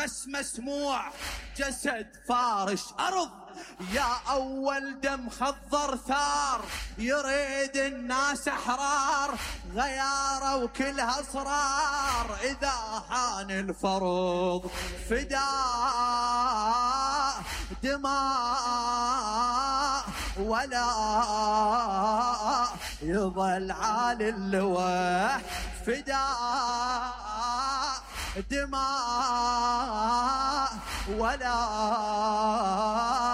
بس مسموع جسد فارش أرض. يا أول دم خضر ثار، يريد الناس أحرار، غيارة وكلها أسرار. إذا حان الفروض فداء دماء ولا يظل عالي اللواء. فداء دماء ولا